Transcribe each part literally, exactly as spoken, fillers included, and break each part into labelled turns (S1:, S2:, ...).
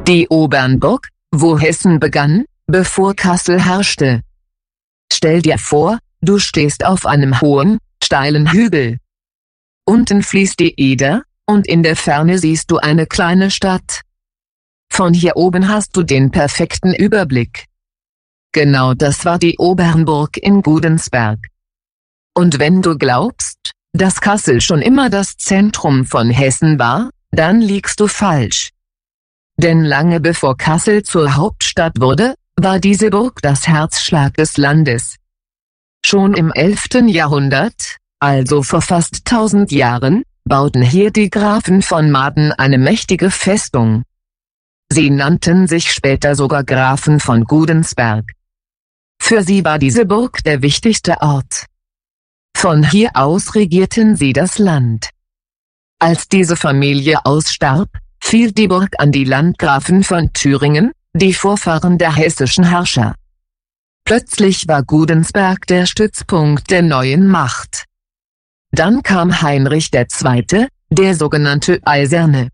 S1: Die Obernburg, wo Hessen begann, bevor Kassel herrschte. Stell dir vor, du stehst auf einem hohen, steilen Hügel. Unten fließt die Eder, und in der Ferne siehst du eine kleine Stadt. Von hier oben hast du den perfekten Überblick. Genau das war die Obernburg in Gudensberg. Und wenn du glaubst, dass Kassel schon immer das Zentrum von Hessen war, dann liegst du falsch. Denn lange bevor Kassel zur Hauptstadt wurde, war diese Burg das Herzschlag des Landes. Schon im elften Jahrhundert, also vor fast tausend Jahren, bauten hier die Grafen von Maaden eine mächtige Festung. Sie nannten sich später sogar Grafen von Gudensberg. Für sie war diese Burg der wichtigste Ort. Von hier aus regierten sie das Land. Als diese Familie ausstarb, fiel die Burg an die Landgrafen von Thüringen, die Vorfahren der hessischen Herrscher. Plötzlich war Gudensberg der Stützpunkt der neuen Macht. Dann kam Heinrich der Zweite., der sogenannte Eiserne.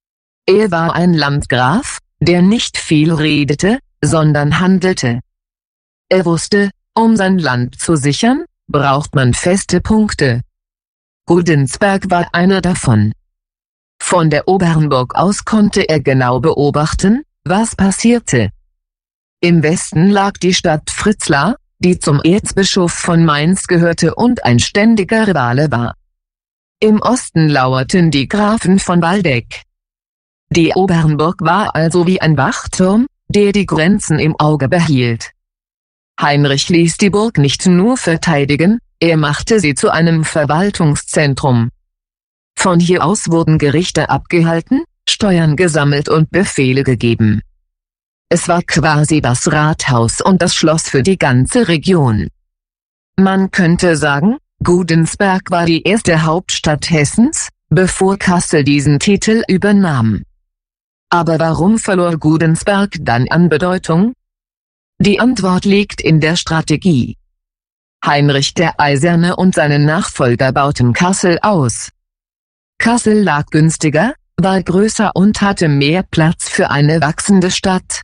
S1: Er war ein Landgraf, der nicht viel redete, sondern handelte. Er wusste, um sein Land zu sichern, braucht man feste Punkte. Gudensberg war einer davon. Von der Obernburg aus konnte er genau beobachten, was passierte. Im Westen lag die Stadt Fritzlar, die zum Erzbischof von Mainz gehörte und ein ständiger Rivale war. Im Osten lauerten die Grafen von Waldeck. Die Obernburg war also wie ein Wachturm, der die Grenzen im Auge behielt. Heinrich ließ die Burg nicht nur verteidigen, er machte sie zu einem Verwaltungszentrum. Von hier aus wurden Gerichte abgehalten, Steuern gesammelt und Befehle gegeben. Es war quasi das Rathaus und das Schloss für die ganze Region. Man könnte sagen, Gudensberg war die erste Hauptstadt Hessens, bevor Kassel diesen Titel übernahm. Aber warum verlor Gudensberg dann an Bedeutung? Die Antwort liegt in der Strategie. Heinrich der Eiserne und seine Nachfolger bauten Kassel aus. Kassel lag günstiger, war größer und hatte mehr Platz für eine wachsende Stadt.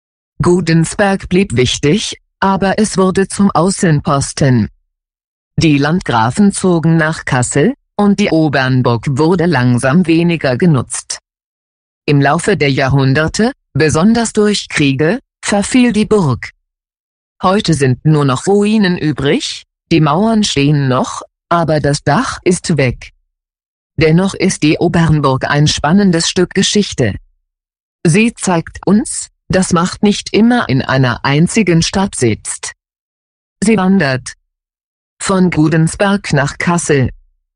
S1: Gudensberg blieb wichtig, aber es wurde zum Außenposten. Die Landgrafen zogen nach Kassel, und die Obernburg wurde langsam weniger genutzt. Im Laufe der Jahrhunderte, besonders durch Kriege, verfiel die Burg. Heute sind nur noch Ruinen übrig, die Mauern stehen noch, aber das Dach ist weg. Dennoch ist die Obernburg ein spannendes Stück Geschichte. Sie zeigt uns, dass Macht nicht immer in einer einzigen Stadt sitzt. Sie wandert von Gudensberg nach Kassel,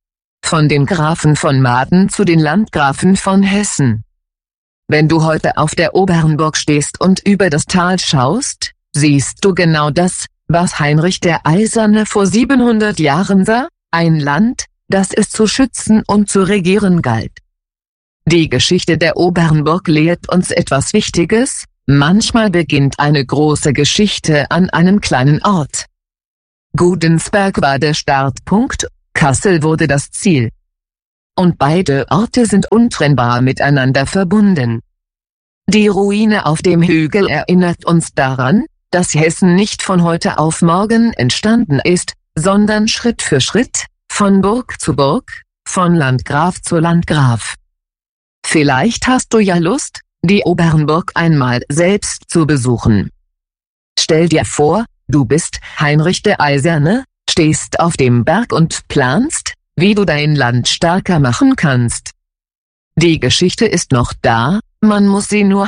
S1: von den Grafen von Maaden zu den Landgrafen von Hessen. Wenn du heute auf der Obernburg stehst und über das Tal schaust, siehst du genau das, was Heinrich der Eiserne vor siebenhundert Jahren sah, ein Land, das es zu schützen und zu regieren galt. Die Geschichte der Obernburg lehrt uns etwas Wichtiges: Manchmal beginnt eine große Geschichte an einem kleinen Ort. Gudensberg war der Startpunkt, Kassel wurde das Ziel. Und beide Orte sind untrennbar miteinander verbunden. Die Ruine auf dem Hügel erinnert uns daran, dass Hessen nicht von heute auf morgen entstanden ist, sondern Schritt für Schritt, von Burg zu Burg, von Landgraf zu Landgraf. Vielleicht hast du ja Lust, die Obernburg einmal selbst zu besuchen. Stell dir vor, du bist Heinrich der Eiserne, stehst auf dem Berg und planst, wie du dein Land stärker machen kannst. Die Geschichte ist noch da, man muss sie nur